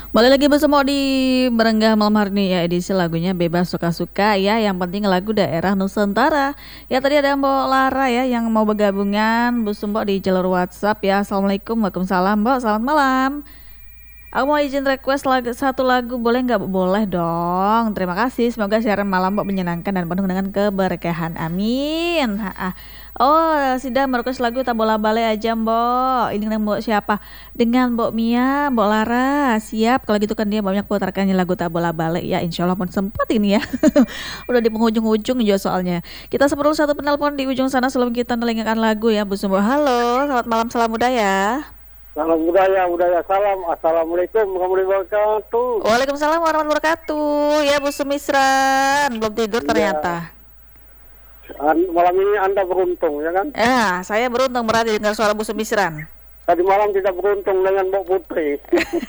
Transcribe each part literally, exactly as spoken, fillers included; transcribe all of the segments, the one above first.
Balik lagi bersama di Berenggah Malam hari ini ya, edisi lagunya bebas suka-suka ya. Yang penting lagu daerah Nusantara. Ya tadi ada Mbok Lara ya yang mau bergabungan Bu Mbok di jalur WhatsApp ya. Assalamualaikum, Waalaikumsalam Mbok, selamat malam. Aku mau izin request lagu, satu lagu boleh nggak? Boleh dong. Terima kasih. Semoga siaran malam Mbok menyenangkan dan penuh dengan keberkahan. Amin. Ha, ah. Oh, sudah merequest lagu Tak Bola Bale aja Mbok. Ini dengan Mbok siapa? Dengan Mbok Mia, Mbok Lara. Siap. Kalau gitu kan dia banyak putarkannya lagu Tak Bola Bale ya. Insya Allah pun sempat ini ya. Udah di penghujung-ujung juga soalnya. Kita seperlu satu penelpon di ujung sana sebelum kita nelingkan lagu ya Bu Sumbo. Halo, selamat malam, salam budaya. Salam budaya, budaya salam. Assalamualaikum warahmatullahi wabarakatuh. Waalaikumsalam warahmatullahi wabarakatuh. Ya Bu Sumisran, belum tidur Ya, ternyata. an- malam ini Anda beruntung, ya kan? Ya, saya beruntung berarti dengar suara Bu Sumisran. Tadi malam tidak beruntung dengan Mbak Putri.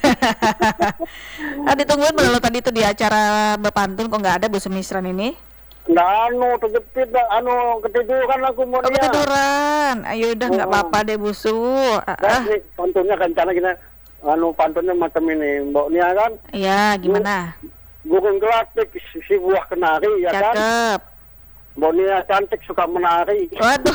Ah, ditungguin belum tadi itu di acara Bepantun kok nggak ada Bu Sumisran ini? Nah, anu, terjepit, anu, ketiduran aku mau Oh, dia. ketiduran. Ayo udah nggak Oh. apa-apa deh Bu Su. Ah, Dan ah. nih, pantunnya rencana kita, anu, pantunnya macam ini. Mbak Nia kan, Ya, gimana? burung gelatik, si si buah kenari, ya kan? Cakep. Mbak Nia cantik, suka menari. Waduh.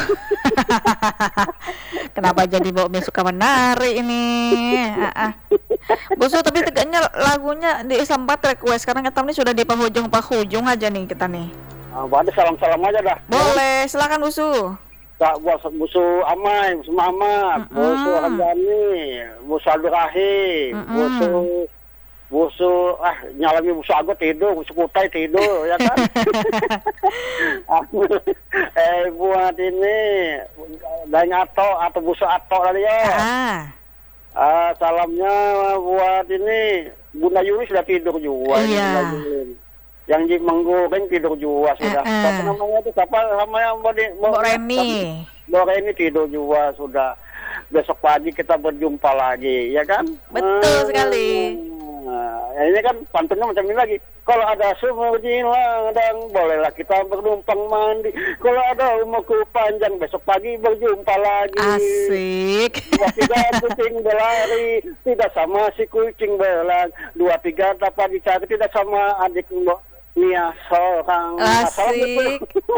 Kenapa jadi Mbok Mi suka menari ini? Ah, ah. Bu Su, tapi tegaknya lagunya di sempat request karena kita ini sudah di penghujung-penghujung aja nih kita nih. Ah, ada salam-salam aja dah. Boleh, silakan Bu Su. Kak buat busu Amai, busu Mamat, Mm-mm. busu Rajani, busu Abdurrahim, Mm-mm. busu busu ah nyalami busu Agot tidur, busu Kutai tidur, ya kan? Aku, eh buat ini Danyato atau busu Ato tadi ya. Ah. Ah, salamnya buat ini Bunda Yuni sudah tidur juga. ini Iya. Bunda Yuni. Yang di menggoreng tidur juga sudah. Eh-eh. Siapa namanya itu? Siapa namanya Mbak Di- Mbok Reni. Mbak Reni tidur juga sudah. Besok pagi kita berjumpa lagi, ya kan? Betul Hmm. sekali. Nah, ini kan pantunnya macam ini lagi. Kalau ada sumur di ladang, bolehlah kita bernumpang mandi. Kalau ada umurku panjang, besok pagi berjumpa lagi. Asik. Dua tiga kucing berlari, tidak sama si kucing belang. Dua tiga dapat dicari, tidak sama adik Mbak Nia seorang. Asik.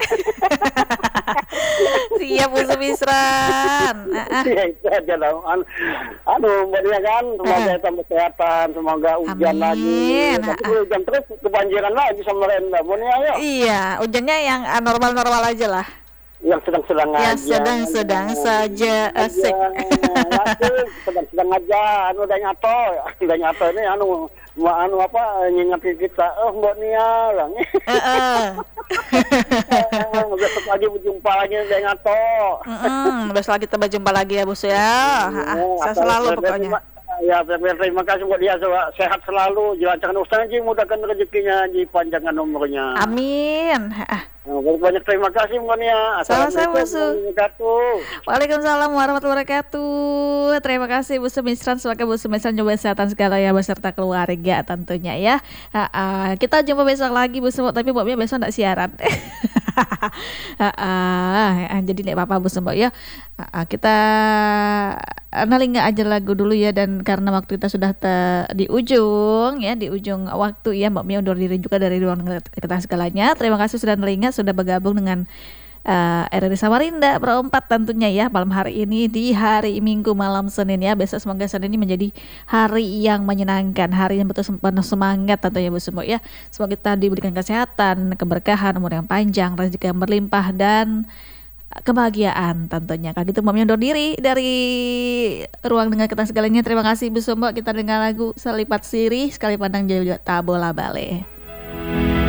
Siap Bu Sumisran. Ah, ah. Ya itu aja dong. An- Aduh, Mbak Nia kan, semoga Ah. tambah kesehatan, semoga hujan Amin. lagi. Tapi Ah, ah. hujan terus kebanjiran lagi sama Renda. Mbak Nia ya, Iya, hujannya yang ah, normal-normal aja lah. yang sedang-sedang aja. Yang sedang-sedang saja. Asik. Aja, sedang-sedang aja. Anu udah nyato, udah nyato ini anu, ma- anu apa ngingetin kita. Oh Mbak Nia, lang. Heeh. Besok lagi berjumpa lagi udah nyato. Mm-mm. Besok kita berjumpa lagi ya Bu Su ya. Ah, ah. Saya selalu pokoknya. Ya, terima kasih buat dia, sehat selalu, dilancarkan usaha Haji, mudahkan rezekinya Haji, panjangkan umurnya. Amin. Ah, ah. Banyak terima kasih Mbak Nia. Sama-sama, Bu Su. Assalamualaikum warahmatullahi wabarakatuh. Waalaikumsalam warahmatullahi wabarakatuh. Terima kasih Bu Sumisran. Semoga Bu Sumisran juga kesehatan segala ya beserta keluarga tentunya ya. Ah, ah. Kita jumpa besok lagi Bu Sumbo. Tapi Mbak Mia besok enggak siaran. Ah, ah. Jadi enggak apa-apa Bu Sumbo ya. Ah, ah. Kita nalinga aja lagu dulu ya, dan karena waktu kita sudah te- di ujung ya, di ujung waktu ya, Mbak Mia undur diri juga dari ruang kita segalanya. Terima kasih sudah nalinga, sudah bergabung dengan uh, R R I Samarinda Pro empat tentunya ya malam hari ini di hari Minggu malam Senin ya. Besok semoga Senin ini menjadi hari yang menyenangkan, hari yang betul penuh semangat tentunya Bu Sumbo ya. Semoga kita diberikan kesehatan, keberkahan, umur yang panjang, rezeki yang berlimpah, dan kebahagiaan tentunya. Kalau gitu Mami undur diri dari ruang dengar kita segalanya. Terima kasih Bu Sumbo. Kita dengar lagu Selipat Sirih, Sekali Pandang Jauh Tak Bola Bale.